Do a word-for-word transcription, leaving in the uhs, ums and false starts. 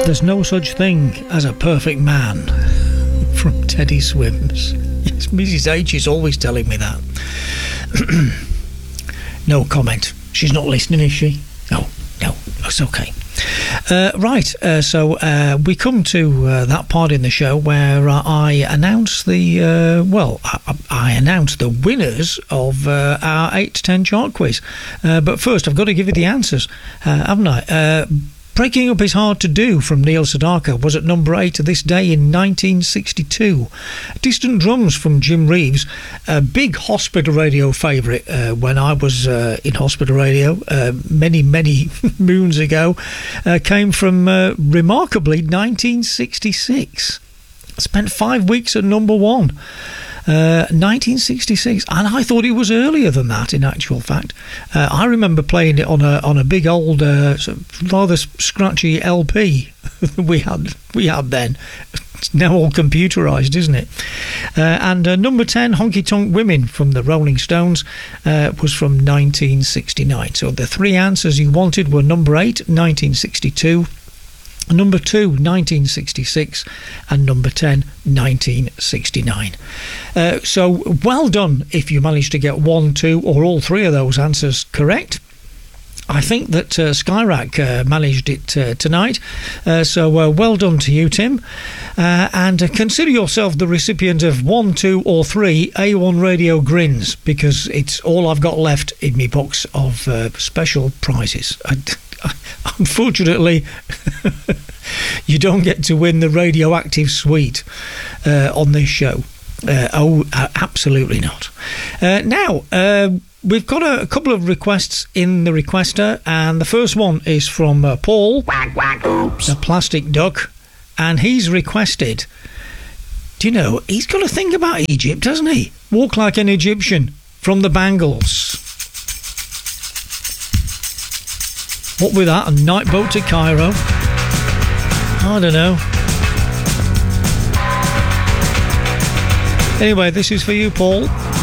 There's no such thing as a perfect man. From Teddy Swims. Yes, Missus H is always telling me that. No comment. She's not listening, is she? No, no, it's okay. Uh, right, uh, so uh, we come to uh, that part in the show where uh, I announce the, uh, well, I, I announce the winners of uh, our eight to ten chart quiz. Uh, but first, I've got to give you the answers, uh, haven't I? Uh, Breaking Up Is Hard to Do from Neil Sedaka was at number eight to this day in nineteen sixty-two. Distant Drums from Jim Reeves, a big hospital radio favourite uh, when I was uh, in hospital radio uh, many, many moons ago, uh, came from, uh, remarkably, nineteen sixty-six. Spent five weeks at number one. Uh, nineteen sixty-six, and I thought it was earlier than that. In actual fact, uh, I remember playing it on a on a big old, uh, rather scratchy L P we had we had then. It's now all computerised, isn't it? Uh, and uh, number ten, Honky Tonk Women from the Rolling Stones, uh, was from nineteen sixty-nine. So the three answers you wanted were number eight, nineteen sixty-two. Number two, nineteen sixty-six, and number ten, nineteen sixty-nine. Uh, so well done if you managed to get one, two, or all three of those answers correct. I think that uh, Skyrack uh, managed it uh, tonight, uh, so uh, well done to you, Tim. Uh, and uh, consider yourself the recipient of one, two, or three A one Radio grins, because it's all I've got left in my box of uh, special prizes. I, Unfortunately, you don't get to win the radioactive suite uh, on this show. Uh, oh, uh, absolutely not. Uh, now, uh, we've got a, a couple of requests in the requester, and the first one is from uh, Paul, quack, quack, oops. The Plastic Duck, and he's requested, do you know, he's got a thing about Egypt, hasn't he? Walk Like an Egyptian from the Bangles. What with that? A night boat to Cairo? I don't know. Anyway, this is for you, Paul.